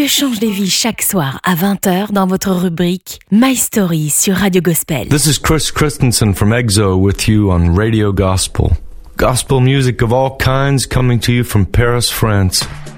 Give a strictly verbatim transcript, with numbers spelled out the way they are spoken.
change des vies chaque soir à vingt heures dans votre rubrique My Story sur Radio Gospel. This is Chris Christensen from EXO with you on Radio Gospel. Gospel music of all kinds coming to you from Paris, France.